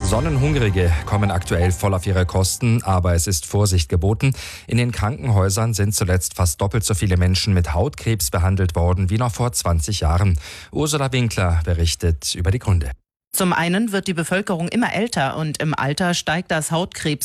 Sonnenhungrige kommen aktuell voll auf ihre Kosten, aber es ist Vorsicht geboten. In den Krankenhäusern sind zuletzt fast doppelt so viele Menschen mit Hautkrebs behandelt worden wie noch vor 20 Jahren. Ursula Winkler berichtet über die Gründe. Zum einen wird die Bevölkerung immer älter und im Alter steigt das Hautkrebs